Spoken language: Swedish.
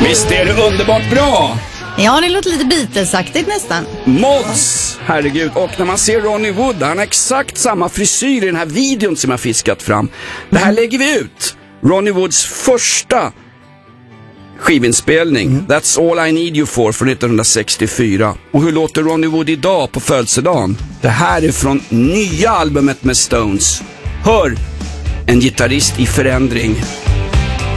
Visst är det underbart bra? Ja, det låter lite Beatles-aktigt nästan. Mods, herregud. Och när man ser Ronnie Wood, han har exakt samma frisyr i den här videon som jag fiskat fram. Det här lägger vi ut. Ronnie Woods första skivinspelning, That's All I Need You For, från 1964. Och hur låter Ronnie Wood idag på födelsedagen? Det här är från nya albumet med Stones. Hör, en gitarrist i förändring.